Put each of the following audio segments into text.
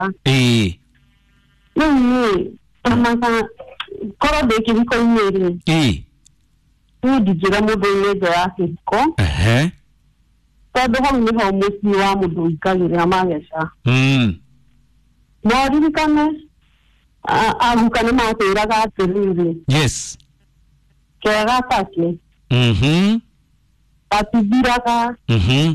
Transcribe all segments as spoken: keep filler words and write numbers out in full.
Eh. Ni tamaka koro de kiriko nyeri. Eh. Ni digira mudo nyezo ya kiriko. Eh. Todo ho ni ho musi wa mudo ikagira magesha. Mm. Mori kane a a kane ma tera ga terire. Yes. Kera take. Mhm. Patibira ga. Mhm.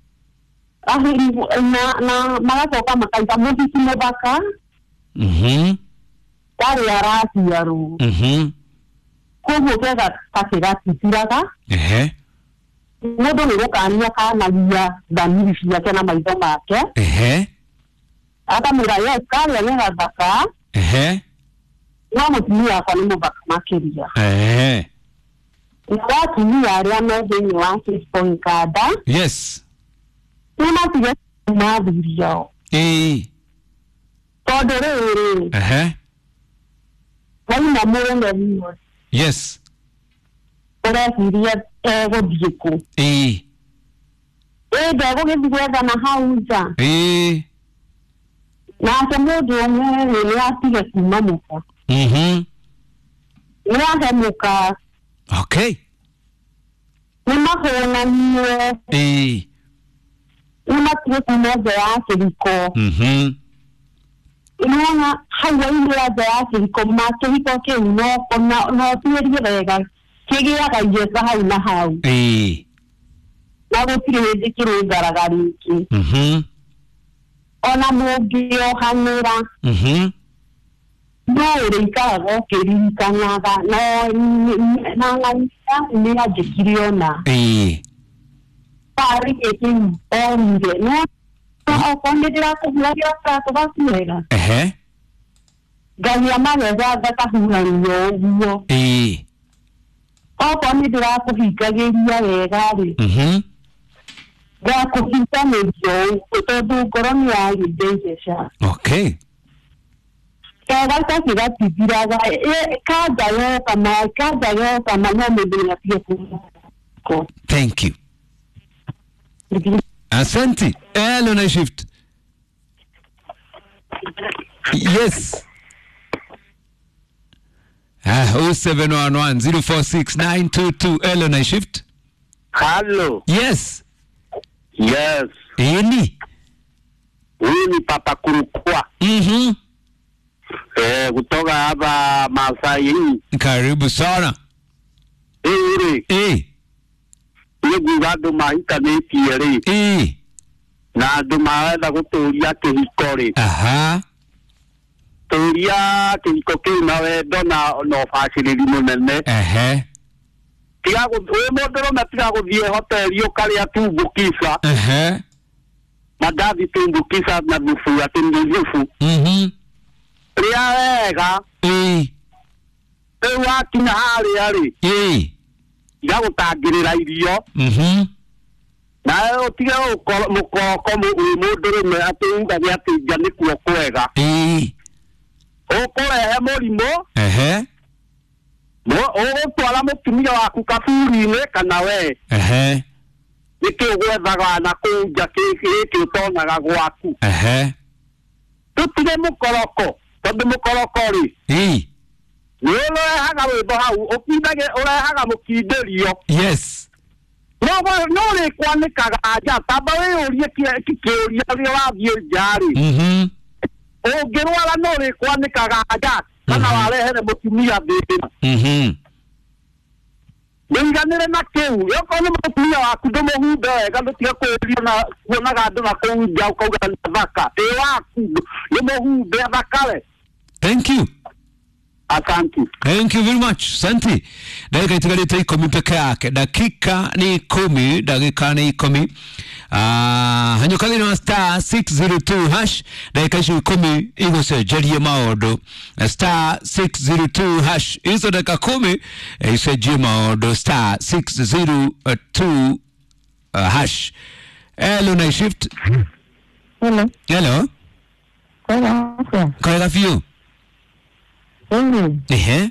Ahiri na na magasoka makaita musi kimebaka. Mhm. Kari arati yaro. Mhm. Kubo kega kakega tiraga. Eh. Mudo ni kanya kana lia damiri fia kana maitho make. Eh. Ata muraya kari yana baka. Eh. No mutumia kwa ni mubaka makeria. Eh. Watu ni aria no thini wa system kada. Yes. Tuna tige na birio. Eh. Todo re. Eh. Wali na mwende biyo. Yes. Ora siria ego biko. Eh. E dago ke bigweza na hauza. Eh. Na samodo mwe ni atige kumamuka. Mhm. Ni ahemuka. Okay. Ni mahona niwe. Eh. Ni matige kumoja ya kiriko. Mhm. Ina hawa ile ya kiriko mato hiko ke no kona no tieri rega. Kege ya kaje hau na hau. Eh. Na gutire dikire garagari ki. Mhm. Ona mugio hanira. Mhm. No reka go kirika naga no na na ni na jikiriona. Eh. Pari ekin onge no o konde dira ko blagia pra to basira. Eh. Galia mane za data huranyo yo. Eh. O konde dira ko hikageria wega ri. Mhm. Ga ko hita ne yo to do koroni ya idejesha. Okay. Kaga ka kira tibira ga e ka dayo kama ka dayo kama no me dina pia ko. Thank you. Asante. Hello, Night Shift. Yes. Ah, oh seven one one zero four six nine two two. Hello, Night Shift. Hello. Yes. Yes. Ini. Huyu ni Papa Kurukwa. Mhm. Eh, kutoka hapa Masai. Karibu sana. Eh, Eh. Ni gugado mahika ni tiere. Eh. Na ndumaweza guturia kihikori. Aha. Turia kihiko kiu na wendo na no facility munene. Ehe. Tiga gu we modero na tiga guthie hoteli ukaria tumbukisa. Ehe. Na ndathi tumbukisa na thufu ati ndufu. Mhm. Ria wega. Eh. Riu wakinya haria ri. Eh. Tiga gutangirira irio. Mhm. Na utige ukoro mukoroko muduru me atunga ni ati jani kuo kwega. Eh. Ukurehe murimo. Ehe. Mo ugutwara mutumia waku kaburi-ini kana we. Ehe. Niki ugwethaga na kunja kiki utonaga gwaku. Ehe. Tutige mukoroko tondu mukoroko ri. Eh. Ni urehaga wimbo hau ukindage urehaga mukindirio. Yes. No no ri kwanikaga aja tamba we urie kikiuria ri wathie njari. Mhm. Ungirwara no ri kwanikaga aja kana warehere mutumia thina. Mhm. Ninganire na kiu yoko ni mutumia waku ndumuhumbe wega ndutiga kwiria na kuonaga andu na kuunja ukauga thaka e waku ni muhumbe thakare. Thank you. Asante. Thank you very much. Asante. Dakika itigarite ikumi peke yake. Dakika ni kumi. Dakika ni ikumi. Ah, hanyukali na star six zero two hash. Dakika ishi kumi. Igo se jerie maodo. Star six zero two hash. Izo dakika kumi. Iso jerie maodo. Star six zero two hash. Hello, Night Shift. Hello. Hello. Hello. Kwa gafio. Eh. Ehe.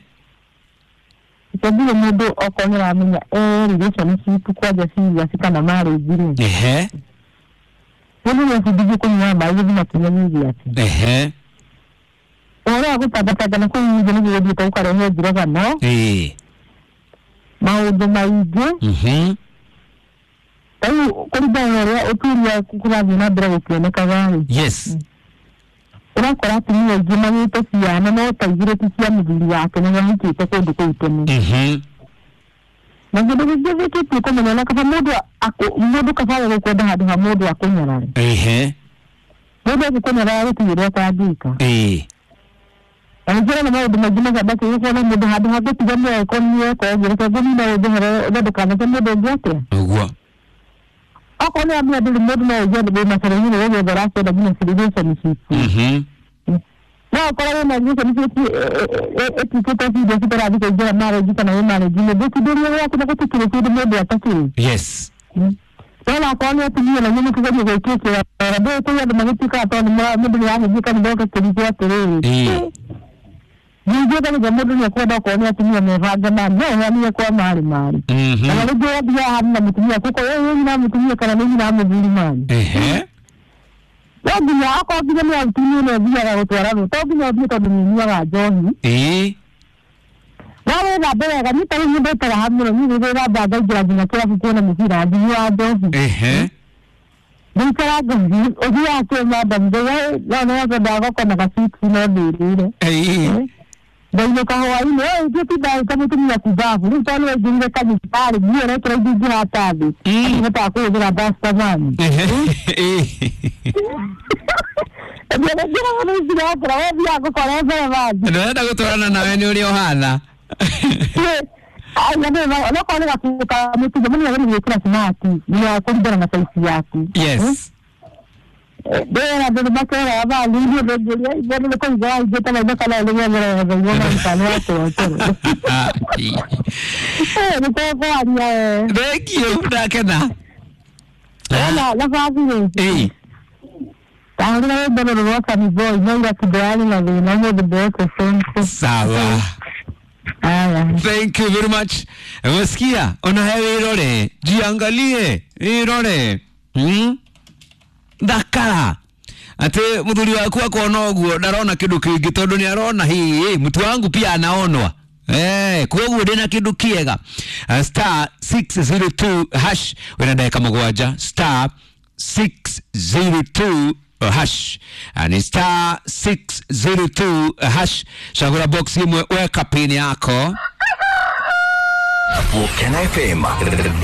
Tabia mudo okonera amenya eh relation situ kwa jasi yasika na mare zile. Ehe. Wani ni kudiju kunywa maji bila kinywaji yake. Ehe. Ora akutapata na kunywa ni ndio toka roho direka no. Eh. Maundu maingi. Mhm. Tayo kulibana oturia kukurathi na mbere gukioneka gari. Yes. Urakora tumia igima yito ciana no taigire ti cia muthuri wake na nyamukite kundu kuu tene. Mhm. Na ndio ndio kitu kumenya na kama mundu ako mundu kafanya gukwenda handu ha mundu akunyarare. Ehe. Mundu akunyarare gutigire kwandika. Eh. Anjira na mundu magima gaba ke ko na mundu handu ha gutiga mwe ko niye ko gira ko ni na mundu hare ndo kana ke mundu ngete. Ogwa. Ako na mwe ndio mundu na yeye ndio masara ni wewe bara so da gina sirivesa ni siku. Mhm. Na kwa na ngisa ni siku eti kuta si ndio kitara biko jira mara jika na mara jine ndio ndio ya kuna kitu kile kile mundu ataki. Yes. Wala kwa ni tumia na nyuma kizaji kwa kike ya ndio kwa ndio magitika hata ni mundu ya jika ndio kwa kile tere. Eh. Ndio kama mundu ni kwa da kwa ni tumia mevaga na no ni kwa mali mali. Mhm. Na ndio ndio hamna mtumia kuko wewe na mtumia kana mimi na mzuri mali. Ehe. Ndio yako kile ni mtumia na vya gutwara ro to ndio ndio to ni ya johi. Eh. Nawe na bega ga ni tari ndio tara hamna ni ndio na baga jira jina kwa kuona mzira ndio ya johi. Ehe. Ndio kara gazi ozi ya ke madam ndio na na ga dago kwa na kitu na ndio. Eh. Ndio kwa hawa ile ndio tiba kama tumia kubavu ndio tano jinga kaji pale ndio na kile jiji hata bi. Ndio ta kwa jira basta mani. Eh. Ndio ndio wana ndio kwa wewe yako kwa wewe wazi. Naenda gutwarana nawe ni uri ohana. Ai ndio na kwa nini kuka mtu jamani wale ni kila smart ni ya kumbana na sauti yako. Yes. Ndio ndio makera hapa ndio ndio ndio ndio kwa hiyo ndio tena ndio kala ndio ndio ndio ndio mfano wako wote. Eh ndio kwa ndio. Thank you Dakena. Wala la fazi. Eh. Tangu ndio ndio waka ni boy ndio kidali na ndio ndio ndio kwa Sawa. Aya. Thank you very much. Wasikia unahewe irore. Jiangalie irore. Hmm? Dakara. Ate muthuri waku akona oguo ndarona kindu kingi tondu ni arona hii mtu wangu pia anaonwa. Eh, koguo ndina kindu kiega. Uh, star six zero two hash wena ndeka mugwanja star six zero two hash and star six zero two hash shagura box imwe weka pin yako. Mukena F M